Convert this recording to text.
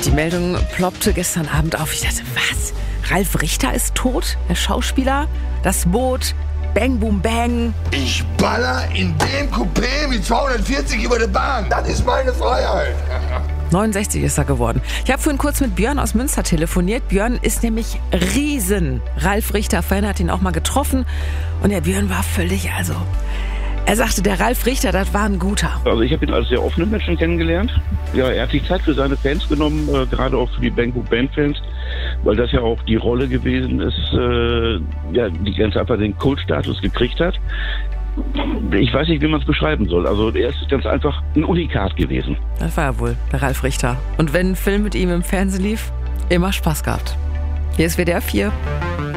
Die Meldung ploppte gestern Abend auf. Ich dachte, was? Ralf Richter ist tot? Der Schauspieler? Das Boot? Bang, boom, bang. Ich baller in dem Coupé mit 240 über die Bahn. Das ist meine Freiheit. 69 ist er geworden. Ich habe vorhin kurz mit Björn aus Münster telefoniert. Björn ist nämlich riesen Ralf Richter-Fan, hat ihn auch mal getroffen. Und der Björn war völlig, er sagte, der Ralf Richter, das war ein guter. Also ich habe ihn als sehr offenen Menschen kennengelernt. Ja, er hat sich Zeit für seine Fans genommen, gerade auch für die Bang Boom Bang Fans, weil das ja auch die Rolle gewesen ist, die ganz einfach den Kultstatus gekriegt hat. Ich weiß nicht, wie man es beschreiben soll. Also er ist ganz einfach ein Unikat gewesen. Das war ja wohl der Ralf Richter. Und wenn ein Film mit ihm im Fernsehen lief, immer Spaß gehabt. Hier ist WDR 4.